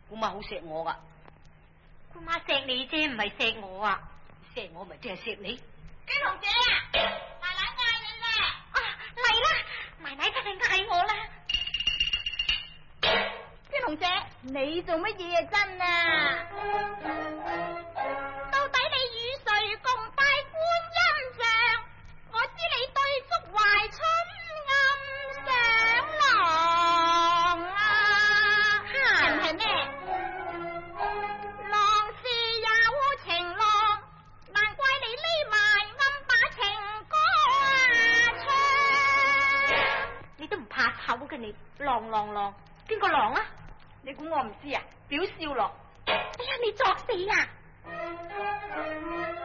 姑媽好錫我噶。 姑媽錫你啫，唔係錫我啊！ 錫我咪即係錫你。 姬紅姐啊，奶奶嗌你啦！啊，嚟啦，奶奶真係嗌我啦！ 姬紅姐，你做乜嘢啊？真啊！到底你與誰共拜觀音像？我知你對竹懷春暗上郎啊！係唔係咩？郎是有情郎，難怪你匿埋暗把情歌唱。 你都唔怕醜嘅你，郎，邊個郎啊？ 你估我唔知啊？表少郎。 哎呀，你作死啊！